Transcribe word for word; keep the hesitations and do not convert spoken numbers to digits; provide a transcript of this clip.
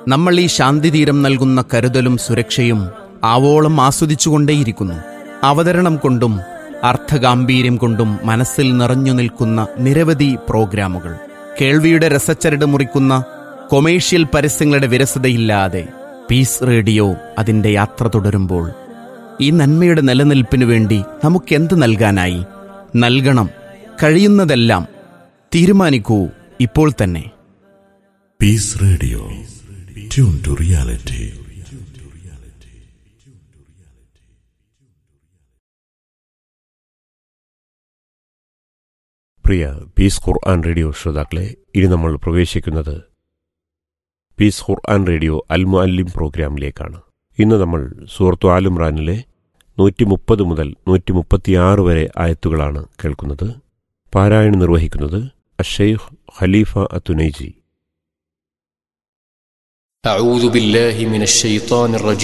നമ്മൾ ഈ ശാന്തിതീരം നൽകുന്ന കരുതലും സുരക്ഷയും ആവോളം ആസ്വദിച്ചുകൊണ്ടേയിരിക്കുന്നു. അവതരണം കൊണ്ടും അർത്ഥഗാംഭീര്യം കൊണ്ടും മനസ്സിൽ നിറഞ്ഞു നിൽക്കുന്ന നിരവധി പ്രോഗ്രാമുകൾ, കേൾവിയുടെ രസച്ചരട് മുറിക്കുന്ന കൊമേഴ്ഷ്യൽ പരസ്യങ്ങളുടെ വിരസതയില്ലാതെ പീസ് റേഡിയോ അതിൻ്റെ യാത്ര തുടരുമ്പോൾ ഈ നന്മയുടെ നിലനിൽപ്പിനു വേണ്ടി നമുക്കെന്ത് നൽകാനായി? നൽകണം, കഴിയുന്നതെല്ലാം. തീരുമാനിക്കൂ ഇപ്പോൾ തന്നെ. Piece radio, tune to reality. Priya piece Quran radio ശ്രോതാക്കളെ, ഇനി നമ്മൾ പ്രവേശിക്കുന്നത് പീസ് ഖുർആൻ റേഡിയോ അൽ മുഅല്ലിം പ്രോഗ്രാമിലേക്കാണ്. ഇന്ന് നമ്മൾ സൂറത്തു ആൽ ഇംറാനിലെ നൂറ്റി മുപ്പത് മുതൽ നൂറ്റി മുപ്പത്തിയാറ് വരെ ആയത്തുകളാണ് കേൾക്കുന്നത്. പാരായണം നിർവഹിക്കുന്നത് അഷെയ്ഖ് ഖലീഫ അത്തുനൈജി. أعوذ بالله من الشيطان الرجيم.